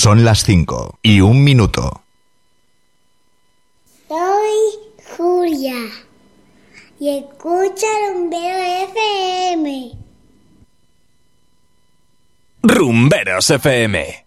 Son las 5:01. Soy Julia y escucha Rumbero FM. Rumberos FM.